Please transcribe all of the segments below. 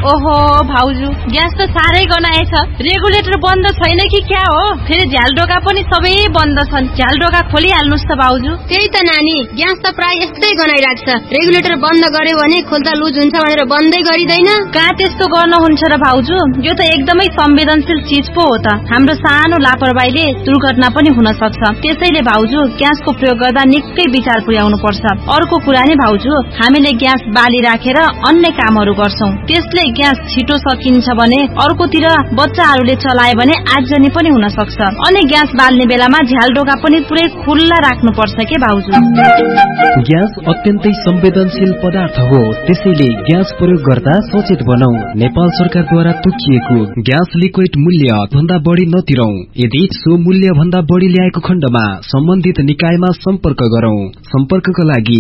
ओहो भाउजू, ग्यास त साह्रै गनाएछ। रेगुलेटर बन्द छैन कि क्या हो? फेरि झ्यालडोका पनि सबै बन्द छन्। झ्यालडोका खोलिहाल्नुस् त भाउजू। त्यही त नानी, ग्यास त प्राय यस्तै गनाइराख्छ। रेगुलेटर बन्द गर्यो भने खोल्दा लुज हुन्छ भनेर बन्दै गरिदैन। कहाँ त्यस्तो गर्न हुन्छ र भाउजू? यो त एकदमै संवेदनशील चीज पो हो त। हाम्रो सानो लापरवाहीले दुर्घटना पनि हुन सक्छ। त्यसैले भाउजू, ग्यासको प्रयोग गर्दा निकै विचार पुर्याउनु पर्छ। अर्को कुरा नि भाउजू, हामीले ग्यास बाली राखेर अन्य कामहरू गर्छौं। त्यसले ग्यास छिटो सकिन्छ भने अर्कोतिर बच्चाहरूले चलाए भने आगजनी पनि हुन सक्छ। अनि ग्यास बाल्ने बेलामा झ्यालडोका पनि पुरै खुल्ला राख्नुपर्छ के भाउजू? ग्यास अत्यन्तै संवेदनशील पदार्थ हो, त्यसैले ग्यास प्रयोग गर्दा सचेत बनौं। नेपाल सरकारद्वारा तोकिएको ग्यास लिक्विड मूल्य भन्दा बढी नतिरौं। यदि सो मूल्य भन्दा बढी ल्याएको खण्डमा सम्बन्धित निकायमा सम्पर्क गरौं। सम्पर्कका लागि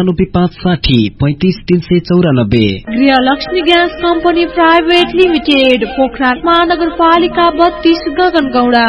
9856035394। गृहलक्ष्मी gas company private limited, Pokhara महानगरपालिका 32, गगनगौडा।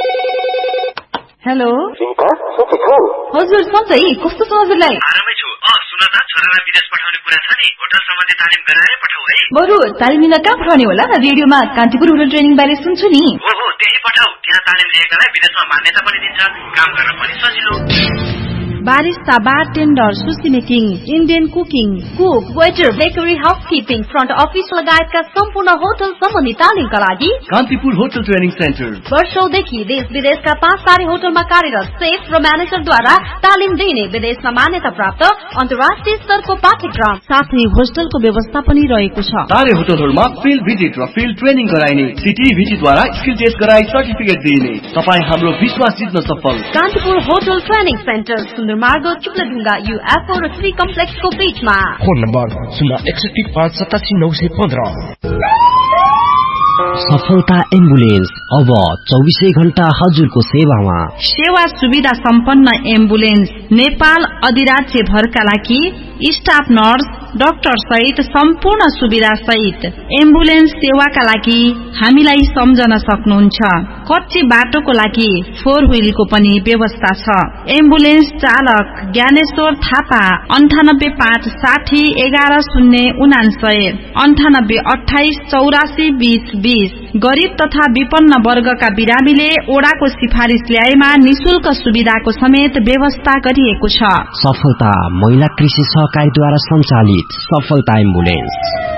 हेलो हजुर, सधैँ कस्तो छ हजुरलाई? आरामै छु। सुन न, छोरालाई विदेश पठाउने कुरा छ नि, होटल सम्बन्धी तालिम गराएर पठाऊ है। बरु तालिम लिन कहाँ पठाउने होला? रेडियोमा कान्तिपुर होटल ट्रेनिङ बारे सुन्छु नि। हो, त्यही पठाऊ। त्यहाँ तालिम लिएकालाई विदेशमा मान्यता पनि दिन्छ, काम गर्न पनि सजिलो। बारिस्ता, बारटेन्डर, सुसी making, Indian cooking, cook, waiter, bakery, housekeeping, front office लगायतका सम्पूर्ण होटल सम्बन्धी तालिमका लागि कान्तिपुर होटल ट्रेनिङ सेन्टर वर्षौंदेखि देश विदेशका 5 तारे होटलमा कार्यरत सेफ र म्यानेजरद्वारा तालिम दिने विदेशमा मान्यता प्राप्त अन्तर्राष्ट्रिय स्तरको पाठ्यक्रम, साथै होस्टलको व्यवस्था पनि रहेको छ। तारे होटलहरूमा फिल्ड भिजिट र फिल्ड ट्रेनिङ गराइने, सिटीभिटीद्वारा स्किल टेस्ट गराई सर्टिफिकेट दिइने। तपाईँ हाम्रो विश्वास जित्न सफल। कान्तिपुर होटल ट्रेनिङ सेन्टर, मार्ग चुक्लेढुङ्गा, UFO र 3 कम्प्लेक्सको बीचमा। Phone number 061587915। सफलता एम्बुलेन्स अब 24 घण्टा हजुरको सेवामा। सेवा सुविधा सम्पन्न एम्बुलेन्स नेपाल अधिराज्य भरका लागि स्टाफ नर्स, डाक्टर सहित सम्पूर्ण सुविधा सहित एम्बुलेन्स सेवाका लागि हामीलाई सम्झन सक्नुहुन्छ। कच्ची बाटोको लागि 4 व्हीलको पनि व्यवस्था छ। एम्बुलेन्स चालक ज्ञानेश्वर थापा 9856011099 9828842020। गरीब तथा विपन्न वर्गका बिरामीले ओडाको सिफारिस ल्याएमा निशुल्क सुविधाको समेत व्यवस्था गरिएको छ। सफलता महिला कृषि सहकारीद्वारा सञ्चालित सफलता एम्बुलेन्स।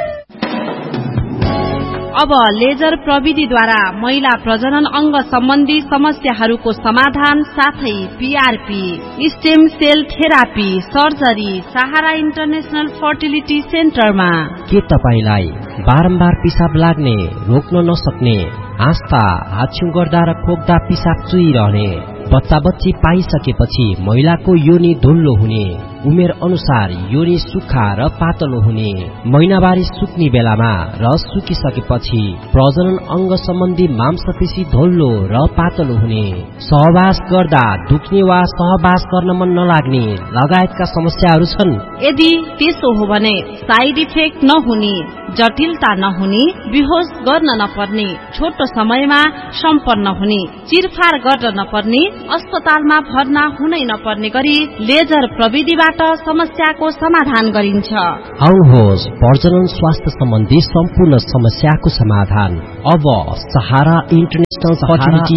अब लेजर प्रविधिद्वारा महिला प्रजनन अंग सम्बन्धी समस्याहरूको समाधान, साथै PRP, stem sale therapy, surgery सहारा इन्टरनेशनल फर्टिलिटी सेन्टरमा। के तपाईलाई बारम्बार पिसाब लाग्ने, रोक्न नसक्ने, आस्था, हाछ्यु गर्दा र खोक्दा पिसाब चुइरहने, बच्चा बच्ची पाइसकेपछि महिलाको योनि धुल्लो हुने, उमेर अनुसार योनि सुक्खा र पातलो हुने, महिनावारी सुक्ने बेलामा र सुकिसकेपछि प्रजनन अंग सम्बन्धी मांसपेशी धोल्लो र पातलो हुने, सहवास गर्दा दुख्ने वा सहवास गर्न मन नलाग्ने लगायतका समस्याहरू छन्। यदि त्यसो हो भने साइड इफेक्ट नहुने, जटिलता नहुने, बेहोस गर्न नपर्ने, छोटो समयमा सम्पन्न हुने, चिरफार गर्न नपर्ने, अस्पतालमा भर्ना हुनै नपर्ने गरी लेजर प्रविधिबाट समस्याको समाधान गरिन्छ। आउनुहोस्, प्रजनन स्वास्थ्य सम्बन्धी सम्पूर्ण समस्याको समाधान अब सहारा इन्टरनेशनल फर्टिलिटी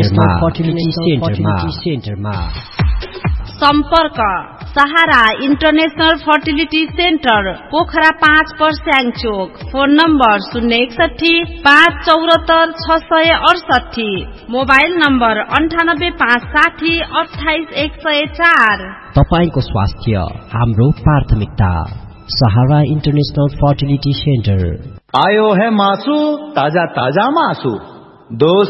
सेन्टरमा। सम्पर्क सहारा इन्टरनेशनल फर्टिलिटी सेन्टर, पोखरा 5 पर्स्याङ चोक। Phone number 061-574-668। Mobile number 9856088104। तपाईको स्वास्थ्य हाम्रो प्राथमिकता। सहारा इन्टरनेशनल फर्टिलिटी सेन्टर। आयो है मासु, ताजा ताजा मासु, 2